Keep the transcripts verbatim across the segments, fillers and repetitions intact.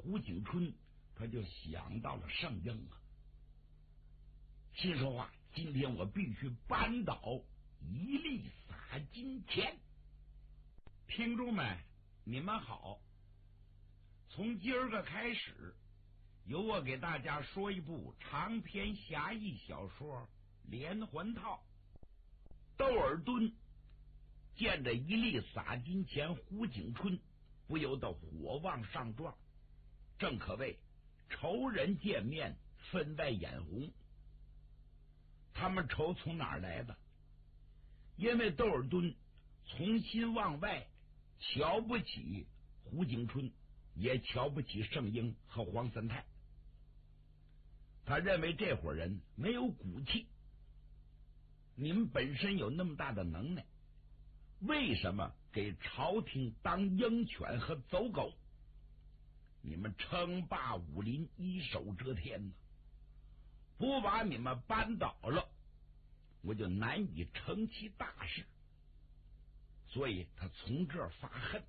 胡景春他就想到了圣婴啊，心说话，今天我必须扳倒一粒撒金钱。听众们，你们好，从今儿个开始，由我给大家说一部长篇侠义小说《连环套》。窦尔敦见着一粒撒金钱胡景春，不由得火旺上撞，正可谓仇人见面分外眼红。他们仇从哪儿来的？因为窦尔敦从心往外瞧不起胡景春，也瞧不起圣婴和黄三泰。他认为这伙人没有骨气，你们本身有那么大的能耐，为什么给朝廷当鹰犬和走狗？你们称霸武林，一手遮天呢，不把你们扳倒了，我就难以成其大事。所以他从这儿发恨。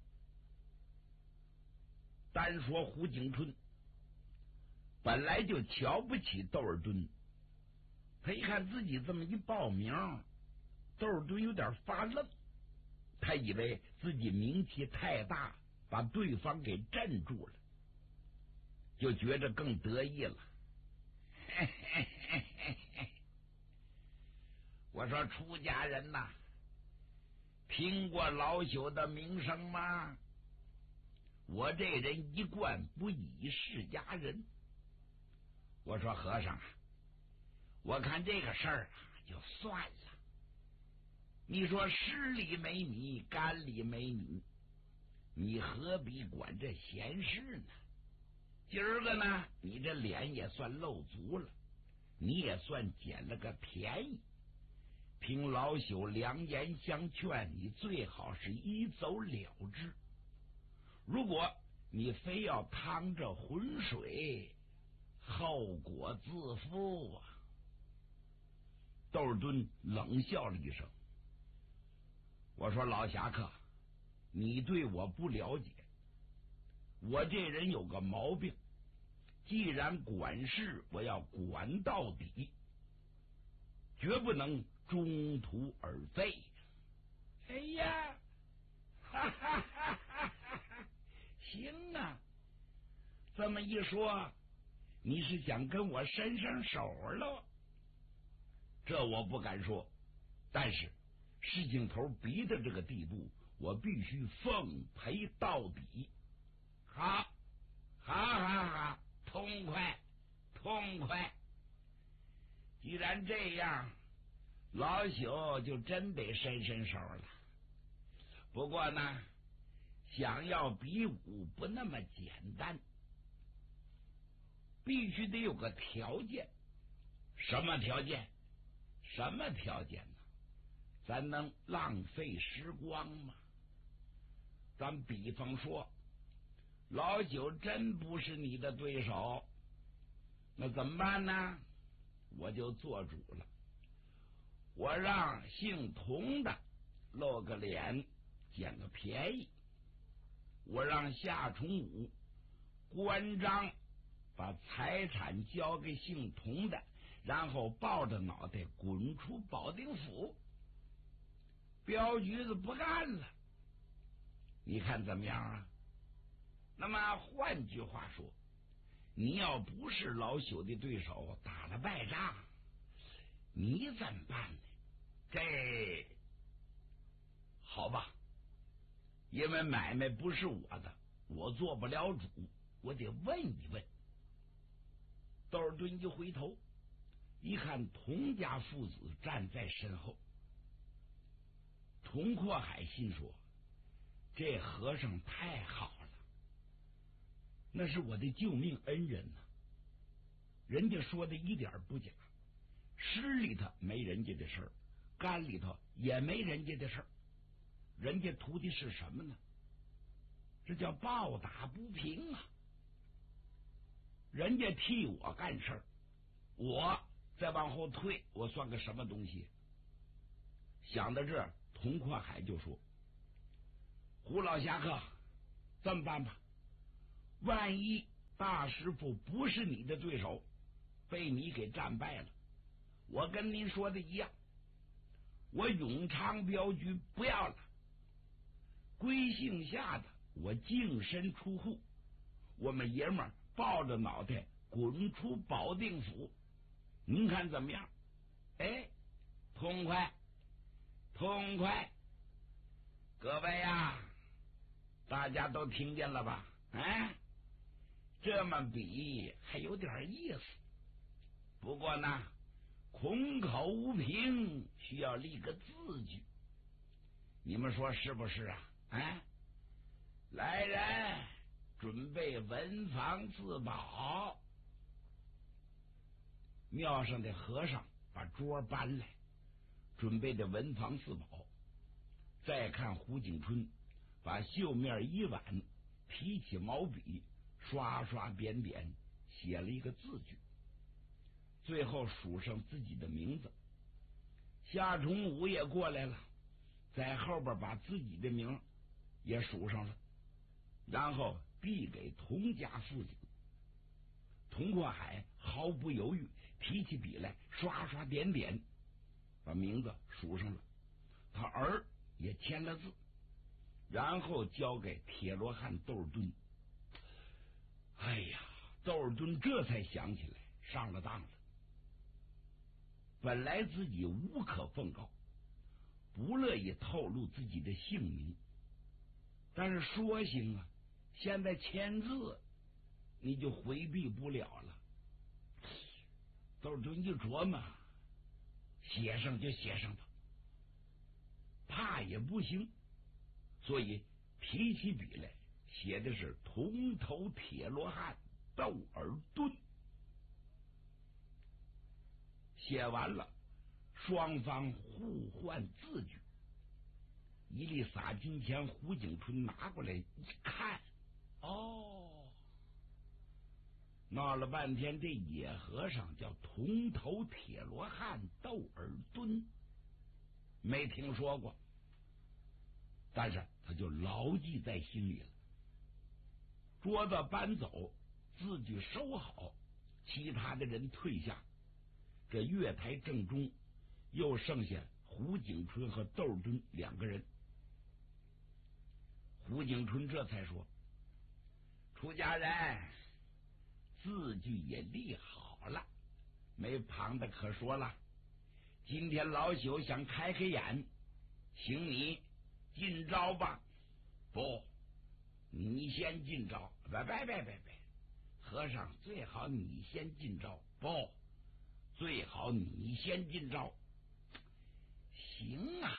单说胡景春本来就瞧不起窦尔敦，他一看自己这么一报名，窦尔敦有点发愣，他以为自己名气太大，把对方给镇住了，就觉着更得意了。嘿嘿嘿嘿嘿，我说出家人呐，听过老朽的名声吗？我这人一贯不以世家人。我说和尚啊，我看这个事儿啊就算了。你说湿里没你，干里没你，你何必管这闲事呢？今儿个呢，你这脸也算露足了，你也算捡了个便宜。凭老朽良言相劝，你最好是一走了之。如果你非要趟着浑水，后果自负啊！窦尔敦冷笑了一声，我说老侠客，你对我不了解，我这人有个毛病，既然管事，我要管到底，绝不能中途而废。哎呀，哈哈哈哈哈！行啊，这么一说，你是想跟我伸伸手了？这我不敢说，但是事情头逼到这个地步，我必须奉陪到底。好，好，好，好，痛快，痛快！既然这样，老朽就真得伸伸手了。不过呢，想要比武不那么简单，必须得有个条件。什么条件？什么条件呢？咱能浪费时光吗？咱比方说，老九真不是你的对手，那怎么办呢？我就做主了，我让姓童的露个脸，捡个便宜。我让夏崇武关张把财产交给姓童的，然后抱着脑袋滚出保定府。镖局子不干了，你看怎么样啊？那么换句话说，你要不是老朽的对手，打了败仗，你怎么办呢？这好吧，因为买卖不是我的，我做不了主，我得问一问。窦尔敦一回头，一看童家父子站在身后，童阔海心说，这和尚太好了，那是我的救命恩人呐、啊！人家说的一点不假，湿里头没人家的事儿，干里头也没人家的事儿，人家图的是什么呢？这叫抱打不平啊！人家替我干事儿，我再往后退，我算个什么东西？想到这儿，童阔海就说，胡老侠客，这么办吧，万一大师傅不是你的对手，被你给战败了。我跟您说的一样，我永昌镖局不要了，归姓下的我净身出户，我们爷们儿抱着脑袋滚出保定府，您看怎么样？哎，痛快痛快！各位呀，大家都听见了吧？哎，这么比还有点意思。不过呢，空口无凭，需要立个字据，你们说是不是啊？哎，来人，准备文房四宝。庙上的和尚把桌搬来，准备的文房四宝。再看胡景春把绣面衣碗提起毛笔，刷刷点点写了一个字据，最后署上自己的名字。夏崇武也过来了，在后边把自己的名也署上了，然后递给童家父子。童阔海毫不犹豫提起笔来，刷刷点点把名字署上了，他儿也签了字，然后交给铁罗汉窦尔敦。哎呀，窦尔敦这才想起来上了当了。本来自己无可奉告，不乐意透露自己的姓名，但是说行啊，现在签字你就回避不了了。窦尔敦一琢磨，写上就写上吧，怕也不行，所以提起笔来写的是铜头铁罗汉窦尔敦。写完了，双方互换字据，一粒撒金钱，胡景春拿过来一看，哦，闹了半天，这野和尚叫铜头铁罗汉窦尔敦，没听说过，但是他就牢记在心里了。桌子搬走，字据收好，其他的人退下，这月台正中又剩下胡景春和窦尔敦两个人。胡景春这才说：“出家人，字据也立好了，没旁的可说了。今天老朽想开开眼，请你进招吧。”“不，你先进招。”“别别别别别，和尚最好你先进招。”“不，最好你先进招。”“行啊，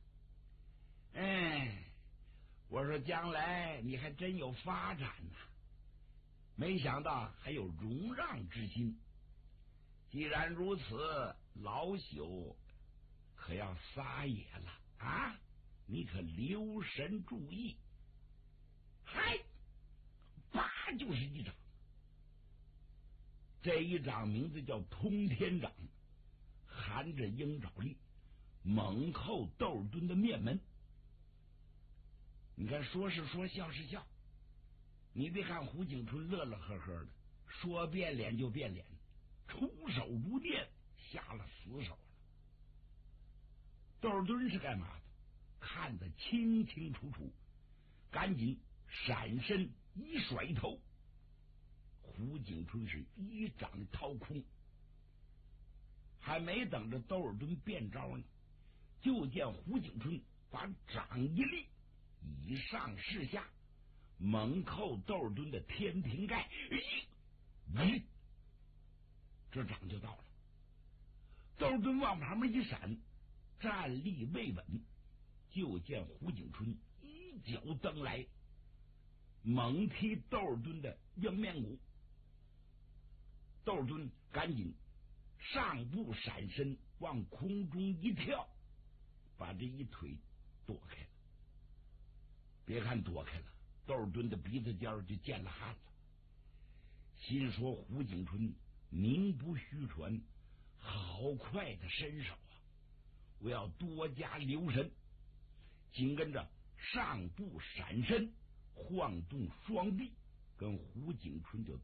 哎，我说将来你还真有发展呐、啊，没想到还有容让之心。既然如此，老朽可要撒野了啊！你可留神注意。”嗨，叭就是一掌。这一掌名字叫通天掌，含着鹰爪力，猛扣窦尔敦的面门。你看，说是说，笑是笑。你别看胡景春乐乐呵呵的，说变脸就变脸，出手如电，下了死手了。窦尔敦是干嘛的？看得清清楚楚，赶紧闪身一甩头，胡景春是一掌掏空。还没等着窦尔敦变招呢，就见胡景春把掌一立，以上视下，猛扣窦尔敦的天庭盖，咦，这掌就到了。窦尔敦往旁边一闪，站立未稳，就见胡景春一脚蹬来，猛踢窦尔敦的迎面骨。窦尔敦赶紧上步闪身，往空中一跳，把这一腿躲开了。别看躲开了，窦尔敦的鼻子尖就见了汗了，心说胡景春名不虚传，好快的身手啊，我要多加留神。紧跟着上步闪身，晃动双臂，跟胡景春就